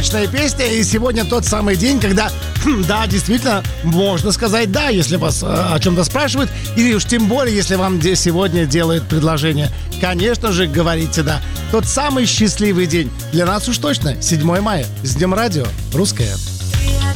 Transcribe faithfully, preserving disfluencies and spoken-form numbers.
точная песня. И сегодня тот самый день, когда, да, действительно, можно сказать «да», если вас о чем-то спрашивают. Или уж тем более, если вам сегодня делают предложение. Конечно же, говорите «да». Тот самый счастливый день. Для нас уж точно седьмое мая. С Днем радио. Русское.